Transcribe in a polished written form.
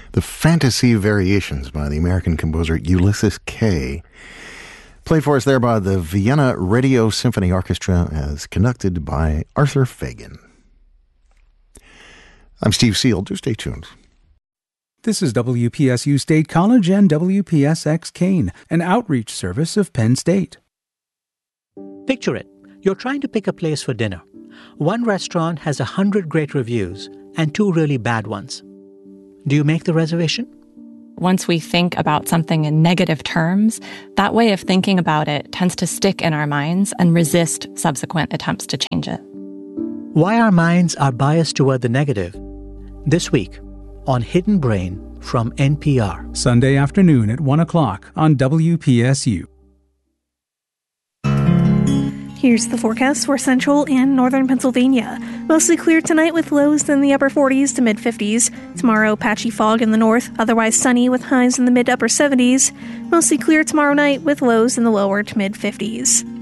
The Fantasy Variations by the American composer Ulysses Kay. Played for us there by the Vienna Radio Symphony Orchestra as conducted by Arthur Fagan. I'm Steve Seal. Do stay tuned. This is WPSU State College and WPSX Kane, an outreach service of Penn State. Picture it. You're trying to pick a place for dinner. One restaurant has 100 great reviews and 2 really bad ones. Do you make the reservation? Once we think about something in negative terms, that way of thinking about it tends to stick in our minds and resist subsequent attempts to change it. Why our minds are biased toward the negative. This week on Hidden Brain from NPR. Sunday afternoon at 1 o'clock on WPSU. Here's the forecast for central and northern Pennsylvania. Mostly clear tonight with lows in the upper 40s to mid-50s. Tomorrow, patchy fog in the north, otherwise sunny with highs in the mid-upper 70s. Mostly clear tomorrow night with lows in the lower to mid-50s.